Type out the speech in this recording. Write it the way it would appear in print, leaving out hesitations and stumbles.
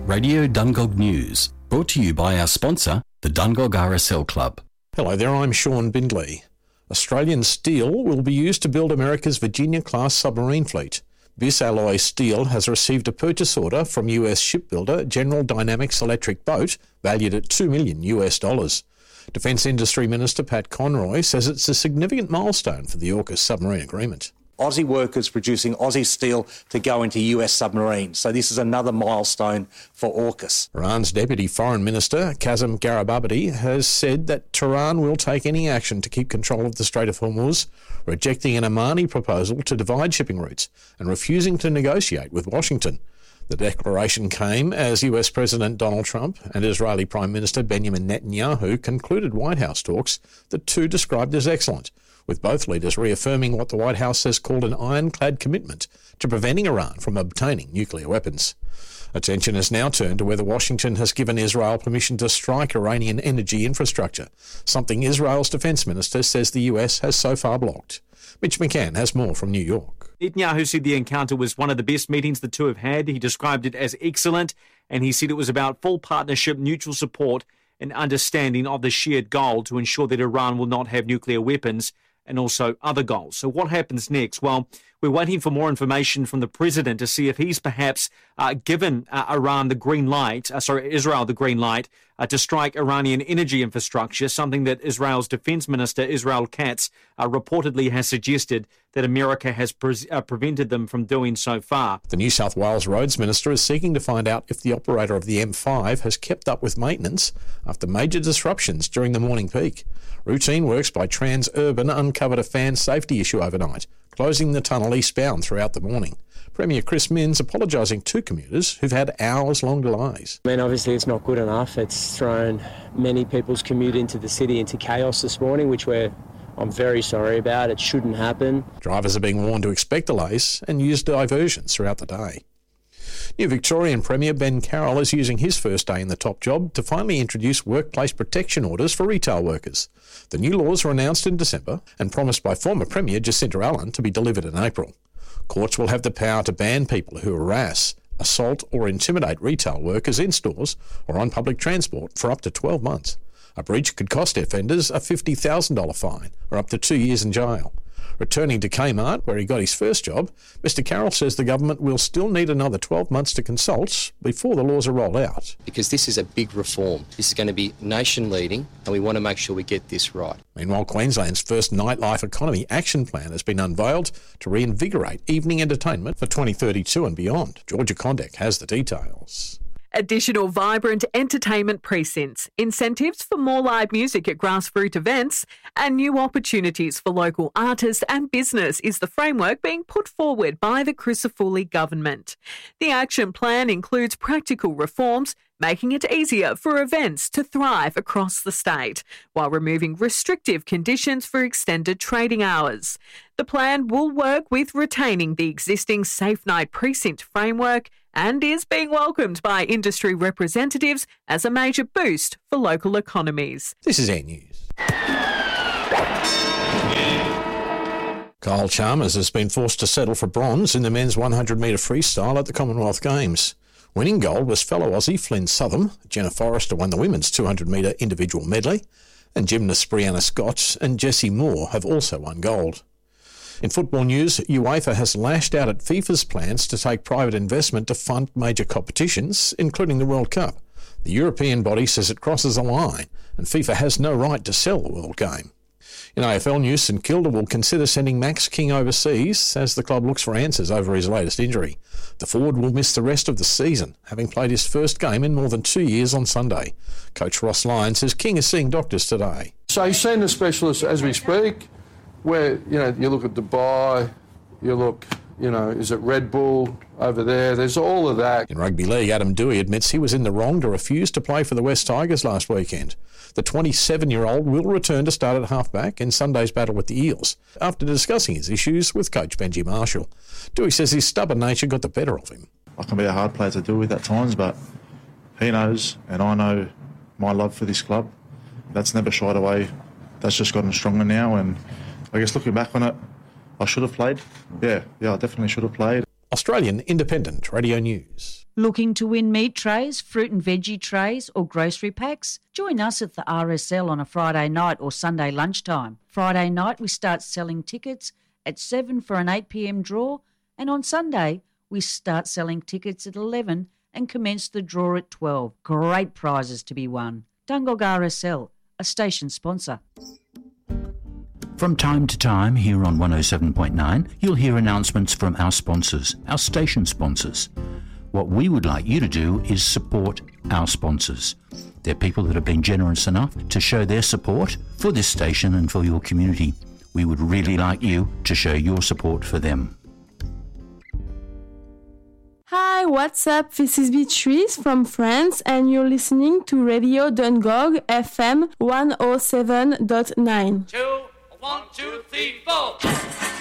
Radio Dungog News, brought to you by our sponsor, the Dungog RSL Club. Hello there, I'm Sean Bindley. Australian steel will be used to build America's Virginia-class submarine fleet. Bis Alloy Steel has received a purchase order from US shipbuilder General Dynamics Electric Boat, valued at $2 million. Defence Industry Minister Pat Conroy says it's a significant milestone for the AUKUS submarine agreement. Aussie workers producing Aussie steel to go into US submarines. So this is another milestone for AUKUS. Iran's Deputy Foreign Minister, Kazem Garibabadi, has said that Tehran will take any action to keep control of the Strait of Hormuz, rejecting an Omani proposal to divide shipping routes and refusing to negotiate with Washington. The declaration came as US President Donald Trump and Israeli Prime Minister Benjamin Netanyahu concluded White House talks, the two described as excellent, with both leaders reaffirming what the White House has called an ironclad commitment to preventing Iran from obtaining nuclear weapons. Attention has now turned to whether Washington has given Israel permission to strike Iranian energy infrastructure, something Israel's defence minister says the US has so far blocked. Mitch McCann has more from New York. Netanyahu said the encounter was one of the best meetings the two have had. He described it as excellent, and he said it was about full partnership, mutual support, and understanding of the shared goal to ensure that Iran will not have nuclear weapons, and also other goals. So what happens next? Well, we're waiting for more information from the president to see if he's perhaps given Israel the green light to strike Iranian energy infrastructure, something that Israel's defense minister, Israel Katz, reportedly has suggested that America has prevented them from doing so far. The New South Wales Roads Minister is seeking to find out if the operator of the M5 has kept up with maintenance after major disruptions during the morning peak. Routine works by Transurban uncovered a fan safety issue overnight, closing the tunnel eastbound throughout the morning. Premier Chris Minns apologising to commuters who've had hours-long delays. I mean, obviously it's not good enough. It's thrown many people's commute into the city into chaos this morning, which I'm very sorry about. It shouldn't happen. Drivers are being warned to expect delays and use diversions throughout the day. New Victorian Premier Ben Carroll is using his first day in the top job to finally introduce workplace protection orders for retail workers. The new laws were announced in December and promised by former Premier Jacinta Allen to be delivered in April. Courts will have the power to ban people who harass, assault or intimidate retail workers in stores or on public transport for up to 12 months. A breach could cost offenders a $50,000 fine or up to 2 years in jail. Returning to Kmart, where he got his first job, Mr Carroll says the government will still need another 12 months to consult before the laws are rolled out. Because this is a big reform. This is going to be nation-leading, and we want to make sure we get this right. Meanwhile, Queensland's first nightlife economy action plan has been unveiled to reinvigorate evening entertainment for 2032 and beyond. Georgia Condek has the details. Additional vibrant entertainment precincts, incentives for more live music at grassroots events, and new opportunities for local artists and business is the framework being put forward by the Crisafulli government. The action plan includes practical reforms, making it easier for events to thrive across the state, while removing restrictive conditions for extended trading hours. The plan will work with retaining the existing Safe Night Precinct framework and is being welcomed by industry representatives as a major boost for local economies. This is Air News. Kyle Chalmers has been forced to settle for bronze in the men's 100-metre freestyle at the Commonwealth Games. Winning gold was fellow Aussie Flynn Southam. Jenna Forrester won the women's 200-metre individual medley, and gymnasts Brianna Scott and Jessie Moore have also won gold. In football news, UEFA has lashed out at FIFA's plans to take private investment to fund major competitions, including the World Cup. The European body says it crosses a line, and FIFA has no right to sell the World Game. In AFL news, St Kilda will consider sending Max King overseas as the club looks for answers over his latest injury. The forward will miss the rest of the season, having played his first game in more than 2 years on Sunday. Coach Ross Lyon says King is seeing doctors today. So he's seeing the specialist as we speak, where, you look at Dubai, you look, is it Red Bull over there? There's all of that. In rugby league, Adam Dewey admits he was in the wrong to refuse to play for the West Tigers last weekend. The 27-year-old will return to start at halfback in Sunday's battle with the Eels after discussing his issues with coach Benji Marshall. Dewey says his stubborn nature got the better of him. I can be a hard player to deal with at times, but he knows and I know my love for this club. That's never shied away. That's just gotten stronger now, and I guess looking back on it, I should have played. Yeah, I definitely should have played. Australian Independent Radio News. Looking to win meat trays, fruit and veggie trays or grocery packs? Join us at the RSL on a Friday night or Sunday lunchtime. Friday night we start selling tickets at 7 for an 8 p.m. draw, and on Sunday we start selling tickets at 11 and commence the draw at 12. Great prizes to be won. Dungog RSL, a station sponsor. From time to time here on 107.9, you'll hear announcements from our sponsors, our station sponsors. What we would like you to do is support our sponsors. They're people that have been generous enough to show their support for this station and for your community. We would really like you to show your support for them. Hi, what's up? This is Beatrice from France, and you're listening to Radio Dungog FM 107.9. 1, 2, 3, 4.